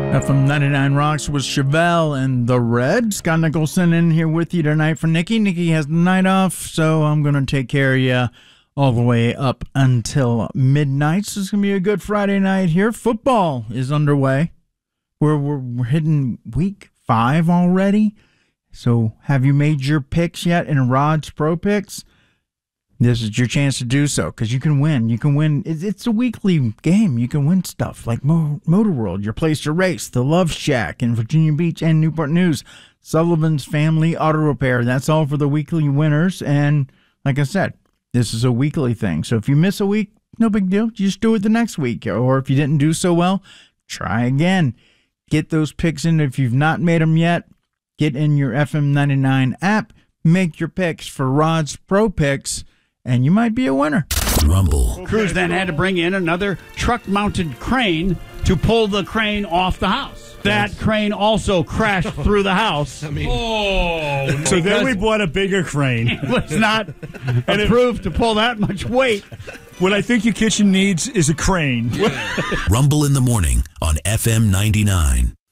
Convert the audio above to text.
FM 99 Rocks with Chevelle and the Reds. Scott Nicholson in here with you tonight for Nikki. Nikki has the night off, so I'm going to take care of you all the way up until midnight. So it's going to be a good Friday night here. Football is underway. We're hitting week 5 already. So have you made your picks yet in Rod's Pro Picks? This is your chance to do so because you can win. You can win. It's a weekly game. You can win stuff like Motor World, Your Place to Race, the Love Shack in Virginia Beach and Newport News, Sullivan's Family Auto Repair. That's all for the weekly winners. And like I said, this is a weekly thing. So if you miss a week, no big deal. You just do it the next week. Or if you didn't do so well, try again. Get those picks in. If you've not made them yet, get in your FM99 app. Make your picks for Rod's Pro Picks. And you might be a winner. Rumble. Crews then had to bring in another truck-mounted crane to pull the crane off the house. That crane also crashed through the house. So then we bought a bigger crane. It was not approved to pull that much weight. What I think your kitchen needs is a crane. Rumble in the morning on FM 99.